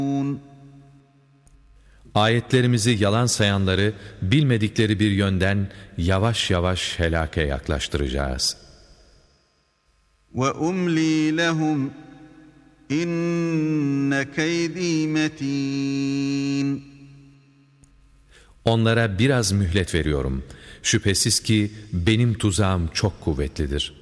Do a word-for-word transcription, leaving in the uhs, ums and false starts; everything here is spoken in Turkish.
Ayetlerimizi yalan sayanları bilmedikleri bir yönden yavaş yavaş helake yaklaştıracağız. وَأُمْلِي لَهُمْ اِنَّ كَيْدِي مَتِينٌ. Onlara biraz mühlet veriyorum. Şüphesiz ki benim tuzağım çok kuvvetlidir.